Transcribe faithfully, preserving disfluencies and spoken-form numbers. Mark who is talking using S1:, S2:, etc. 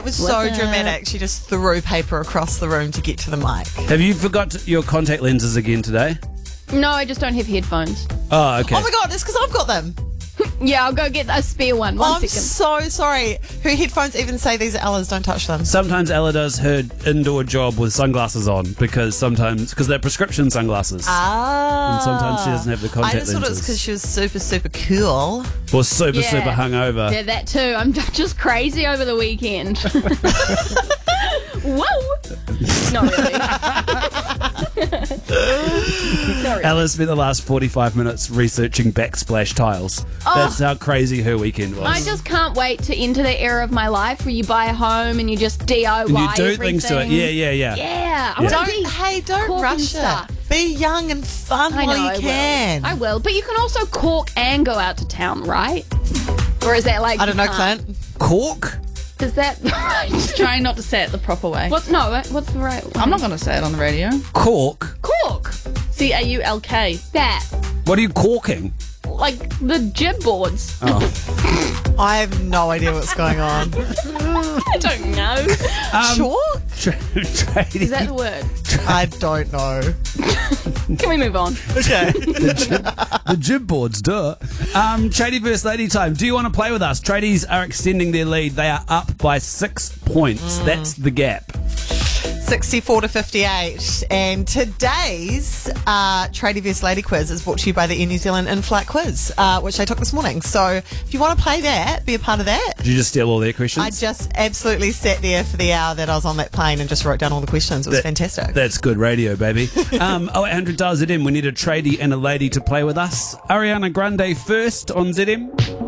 S1: That was so dramatic. She just threw paper across the room to get to the mic.
S2: Have you forgot your contact lenses again today?
S3: No, I just don't have headphones.
S2: Oh, okay.
S1: Oh my God, it's because I've got them.
S3: Yeah, I'll go get a spare one. One
S1: oh, I'm
S3: second.
S1: so sorry. Her headphones even say these are Ella's, don't touch them.
S2: Sometimes Ella does her indoor job with sunglasses on because sometimes, because they're prescription sunglasses.
S1: Ah.
S2: And sometimes she doesn't have the contact
S1: I just thought it was
S2: lenses.
S1: because she was super, super cool.
S2: Or super,
S3: Yeah.
S2: super hungover.
S3: Yeah, that too. I'm just crazy over the weekend. Whoa! Not really. Not really.
S2: Ella spent the last forty-five minutes researching backsplash tiles.
S3: Oh.
S2: That's how crazy her weekend was.
S3: I just can't wait to enter the era of my life where you buy a home and you just D I Y
S2: and you do
S3: everything.
S2: things to it. Yeah, yeah, yeah.
S3: Yeah. I
S2: Yeah.
S3: want
S1: Don't,
S3: to be
S1: hey, don't
S3: corking
S1: rush
S3: stuff.
S1: it. Be young and fun
S3: I know,
S1: while you
S3: I
S1: can.
S3: will. I will. But you can also cork and go out to town, right? Or is that like...
S1: I don't know,
S3: you can't?
S1: Clint.
S2: Cork?
S3: Is that right?
S4: Trying not to say it the proper way.
S3: What's, no, what's the right one?
S4: I'm not going to say it on the radio.
S2: Cork?
S3: Cork.
S4: C A U L K.
S3: That.
S2: What are you corking?
S3: Like the jib boards.
S2: Oh.
S1: I have no idea what's going on.
S3: I don't know.
S2: Um,
S1: Chalk?
S2: Tra- tradie-
S3: Is that the word?
S1: I don't know.
S3: Can we move on?
S1: Okay.
S2: the jib boards, duh. Um, Tradie versus Lady time. Do you want to play with us? Tradies are extending their lead. They are up by six points.
S1: Mm.
S2: That's the gap.
S1: sixty-four to fifty-eight. And today's uh, Tradie vs Lady quiz is brought to you by the Air New Zealand in-flight quiz, uh, which I took this morning. So if you want to play that, be a part of that.
S2: Did you just steal all their questions?
S1: I just absolutely sat there for the hour that I was on that plane and just wrote down all the questions. It was
S2: That-
S1: fantastic.
S2: That's good radio, baby. um, oh eight hundred dial Z M. We need a tradie and a lady to play with us. Ariana Grande first on Z M.